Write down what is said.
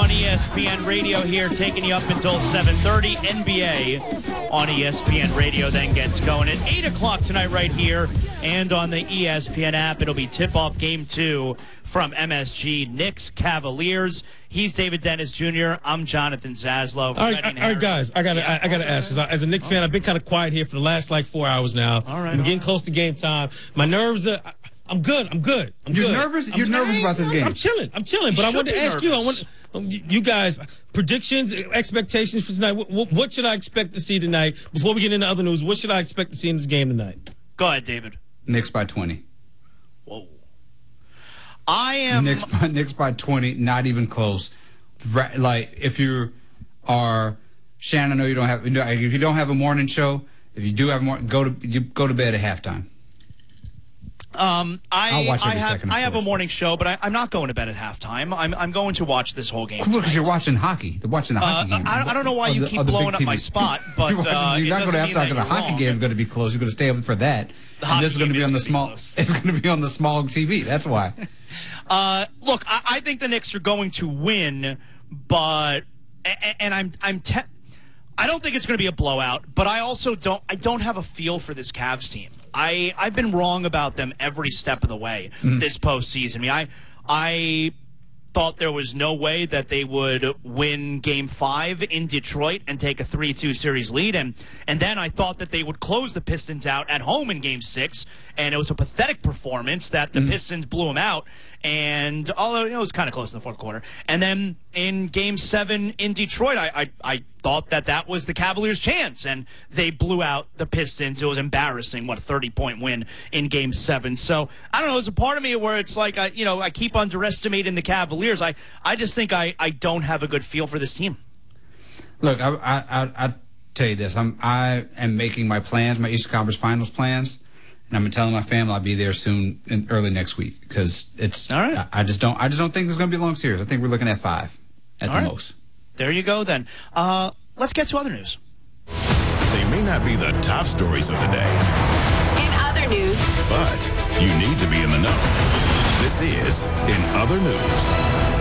on ESPN Radio here, taking you up until 7:30. NBA on ESPN Radio then gets going at 8 o'clock tonight right here. And on the ESPN app, it'll be tip-off Game 2 from MSG, Knicks Cavaliers. He's David Dennis Jr. I'm Jonathan Zaslow. All right, guys, I gotta ask, because as a Knicks fan, I've been kind of quiet here for the last 4 hours now. All right, I'm getting close to game time. My nerves are. I'm good. You're nervous? You're nervous about this game? I'm chilling. But I wanted to ask you guys, predictions, expectations for tonight. What should I expect to see tonight? Before we get into other news, what should I expect to see in this game tonight? Go ahead, David. Knicks by 20. Whoa. I am Knicks by 20, not even close. If you are Shannon, I know you don't have. If you don't have a morning show, if you do have more, go to bed at halftime. I'll watch every second. I have a course. morning show, but I'm not going to bed at halftime. I'm going to watch this whole game. Because you're watching hockey. They're watching the hockey game. I don't know why you keep blowing up my spot, but you're not going to halftime because the hockey game is going to be close. You're going to stay up for that. And this is going to be on the small. It's going to be on the small TV. That's why. Look, I think the Knicks are going to win, but I don't think it's going to be a blowout. But I also don't have a feel for this Cavs team. I've been wrong about them every step of the way this postseason. I mean, I thought there was no way that they would win Game 5 in Detroit and take a 3-2 series lead. And then I thought that they would close the Pistons out at home in Game 6. And it was a pathetic performance that the Pistons blew them out. And although it was kind of close in the fourth quarter. And then in Game 7 in Detroit, I thought that was the Cavaliers' chance. And they blew out the Pistons. It was embarrassing, a 30-point win in Game 7. So, I don't know, there's a part of me where it's like, I keep underestimating the Cavaliers. I just think I don't have a good feel for this team. Look, I'll tell you this. I am making my plans, my Eastern Conference Finals plans. And I'm telling my family I'll be there soon, early next week, because it's. All right. I just don't think it's going to be a long series. I think we're looking at 5 at the most. There you go, then. Let's get to other news. They may not be the top stories of the day. In other news. But you need to be in the know. This is In Other News.